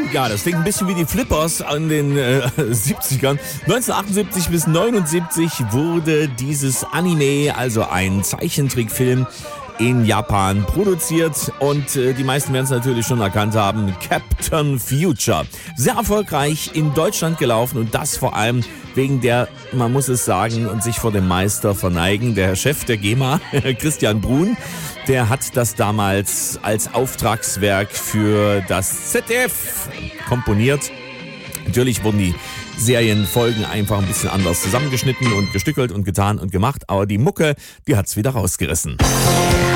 Ja, das klingt ein bisschen wie die Flippers an den 70ern. 1978 bis 79 wurde dieses Anime, also ein Zeichentrickfilm, in Japan produziert und die meisten werden es natürlich schon erkannt haben, Captain Future. Sehr erfolgreich in Deutschland gelaufen und das vor allem wegen der, man muss es sagen, und sich vor dem Meister verneigen, der Chef der GEMA, Christian Bruhn, der hat das damals als Auftragswerk für das ZDF komponiert. Natürlich wurden die Serienfolgen einfach ein bisschen anders zusammengeschnitten und gestückelt und getan und gemacht, aber die Mucke, die hat's wieder rausgerissen.